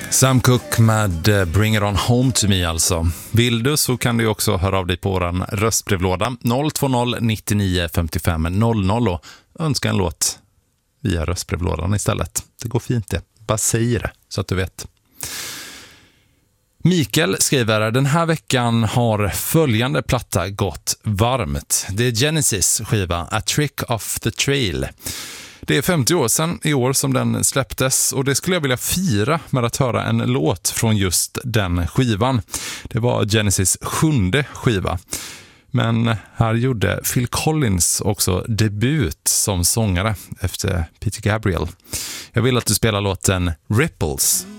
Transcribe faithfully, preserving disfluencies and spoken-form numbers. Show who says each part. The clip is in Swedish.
Speaker 1: Sam Cooke med Bring It On Home To Me alltså. Vill du så kan du också höra av dig på våran röstbrevlåda noll två noll nittionio femtiofem noll noll och önska en låt via röstbrevlådan istället. Det går fint det. Bara säg det så att du vet. Mikael skriver, den här veckan har följande platta gått varmt. Det är Genesis skiva A Trick Off The Trail. Det är femtio år sedan i år som den släpptes och det skulle jag vilja fira med att höra en låt från just den skivan. Det var Genesis sjunde skiva. Men här gjorde Phil Collins också debut som sångare efter Peter Gabriel. Jag vill att du spelar låten Ripples.